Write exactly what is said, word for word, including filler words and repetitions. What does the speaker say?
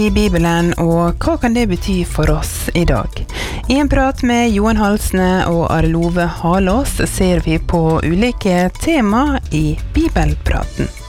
I Bibelen, og hva kan det bety for oss i dag? I en prat med Johan Halsne og Arlove Halås ser vi på ulike tema i Bibelpraten.